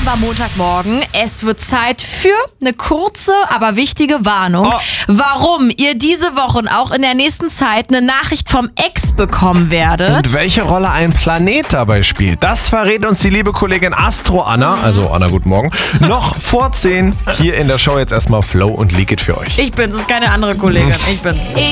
aber Montagmorgen. Es wird Zeit für eine kurze, aber wichtige Warnung. Warum ihr diese Woche und auch in der nächsten Zeit eine Nachricht vom Ex bekommen werdet. Und welche Rolle ein Planet dabei spielt, das verrät uns die liebe Kollegin Astro Anna, also Anna, guten Morgen, noch vor 10 hier in der Show. Jetzt erstmal Flow und Leak It für euch. Ich bin's, ist keine andere Kollegin. Ich bin's.